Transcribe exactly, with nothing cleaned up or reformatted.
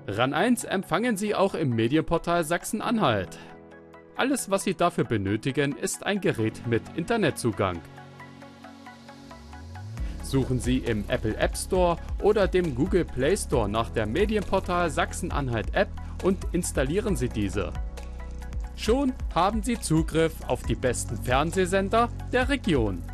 RAN eins empfangen Sie auch im Medienportal Sachsen-Anhalt. Alles, was Sie dafür benötigen, ist ein Gerät mit Internetzugang. Suchen Sie im Apple App Store oder dem Google Play Store nach der Medienportal Sachsen-Anhalt App und installieren Sie diese. Schon haben Sie Zugriff auf die besten Fernsehsender der Region.